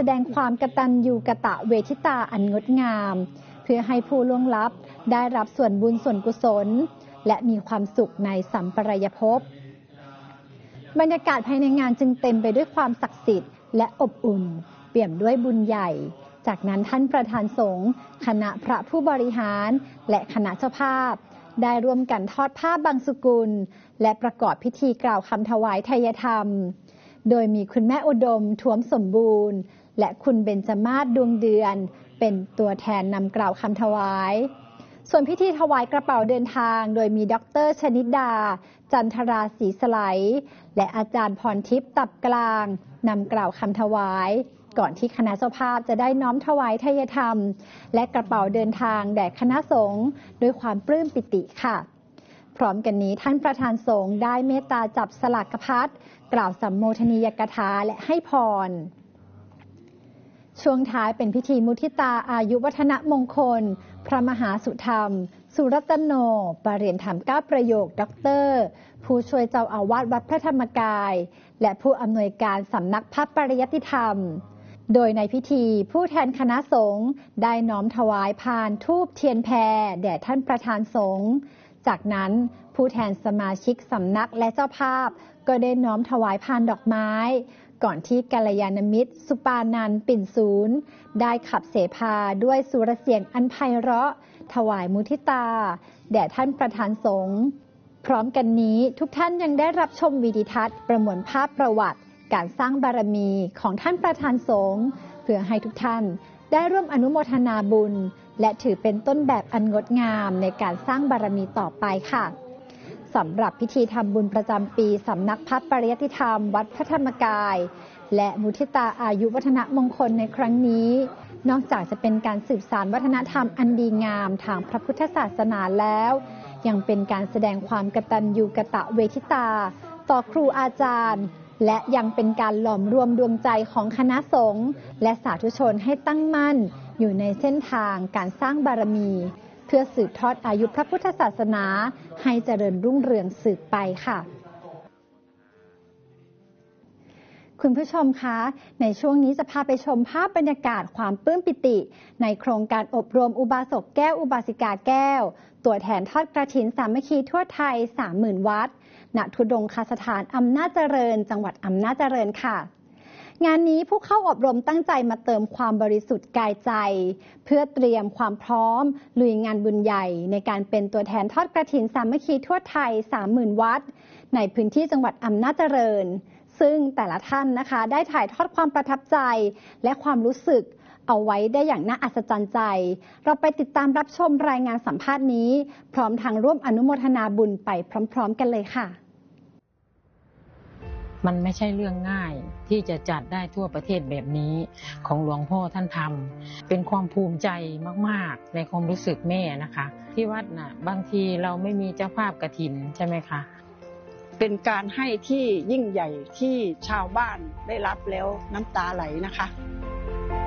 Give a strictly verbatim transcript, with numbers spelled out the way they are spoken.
ดงความกตัญญูกตเวทิตาอันงดงามเพื่อให้ผู้ล่วงลับได้รับส่วนบุญส่วนกุศลและมีความสุขในสัมปรายภพบรรยากาศภายในงานจึงเต็มไปด้วยความศักดิ์สิทธิ์และอบอุ่นเปี่ยมด้วยบุญใหญ่จากนั้นท่านประธานสงฆ์คณะพระผู้บริหารและคณะเจ้าภาพได้ร่วมกันทอดผ้าบางสุกุลและประกอบพิธีกล่าวคำถวายไทยธรรมโดยมีคุณแม่อุดมท้วมสมบูรณ์และคุณเบญจมาศดวงเดือนเป็นตัวแทนนำกล่าวคำถวายส่วนพิธีถวายกระเป๋าเดินทางโดยมีดร.ชนิดาจันทราศรีสไลและอาจารย์พรทิพย์ตับกลางนำกล่าวคำถวายก่อนที่คณะเจ้าภาพจะได้น้อมถวายไทยธรรมและกระเป๋าเดินทางแด่คณะสงฆ์ด้วยความปลื้มปิติค่ะพร้อมกันนี้ท่านประธานสงฆ์ได้เมตตาจับสลากพัดกล่าวสัมโมทนียกถาและให้พรช่วงท้ายเป็นพิธีมุทิตาอายุวัฒนมงคลพระมหาสุธรรมสุรัตโนปรริยนธรรมเก้าประโยคด็อกเตอร์ผู้ช่วยเจ้าอาวาสวัดพระธรรมกายและผู้อำนวยการสำนักพระปริยัติธรรมโดยในพิธีผู้แทนคณะสงฆ์ได้น้อมถวายพานธูปเทียนแพแด่ท่านประธานสงฆ์จากนั้นผู้แทนสมาชิกสำนักและเจ้าภาพก็ได้น้อมถวายพานดอกไม้ก่อนที่กัลยาณมิตรสุปานันท์ปิ่นศูนย์ได้ขับเสภาด้วยสุรเสียงอันไพเราะถวายมุทิตาแด่ท่านประธานสงฆ์พร้อมกันนี้ทุกท่านยังได้รับชมวิดีทัศน์ประมวลภาพประวัติการสร้างบารมีของท่านประธานสงฆ์เพื่อให้ทุกท่านได้ร่วมอนุโมทนาบุญและถือเป็นต้นแบบอันงดงามในการสร้างบารมีต่อไปค่ะสำหรับพิธีทำบุญประจำปีสำนักพระปริยัติธรรมวัดพระธรรมกายและมุทิตาอายุวัฒนมงคลในครั้งนี้นอกจากจะเป็นการสืบสานวัฒนธรรมอันดีงามทางพระพุทธศาสนาแล้วยังเป็นการแสดงความกตัญญูกตเวทิตาต่อครูอาจารย์และยังเป็นการหลอมรวมดวงใจของคณะสงฆ์และสาธุชนให้ตั้งมั่นอยู่ในเส้นทางการสร้างบารมีเพื่อสืบทอดอายุพระพุทธศาสนาให้เจริญรุ่งเรืองสืบไปค่ะคุณผู้ชมคะในช่วงนี้จะพาไปชมภาพบรรยากาศความปลื้มปิติในโครงการอบรมอุบาสกแก้วอุบาสิกาแก้วตัวแทนทอดกฐินสามัคคีทั่วไทย สามหมื่น วัดณธุดงคสถานอำนาจเจริญจังหวัดอำนาจเจริญค่ะงานนี้ผู้เข้าอบรมตั้งใจมาเติมความบริสุทธิ์กายใจเพื่อเตรียมความพร้อมลุยงานบุญใหญ่ในการเป็นตัวแทนทอดกฐินสามัคคีทั่วไทย สามหมื่น วัดในพื้นที่จังหวัดอำนาจเจริญซึ่งแต่ละท่านนะคะได้ถ่ายทอดความประทับใจและความรู้สึกเอาไว้ได้อย่างน่าอัศจรรย์ใจเราไปติดตามรับชมรายงานสัมภาษณ์นี้พร้อมทางร่วมอนุโมทนาบุญไปพร้อมๆกันเลยค่ะมันไม่ใช่เรื่องง่ายที่จะจัดได้ทั่วประเทศแบบนี้ของหลวงพ่อท่านทำเป็นความภูมิใจมากๆในความรู้สึกแม่นะคะที่วัดน่ะบางทีเราไม่มีเจ้าภาพกฐินใช่ไหมคะเป็นการให้ที่ยิ่งใหญ่ที่ชาวบ้านได้รับแล้วน้ำตาไหลนะคะ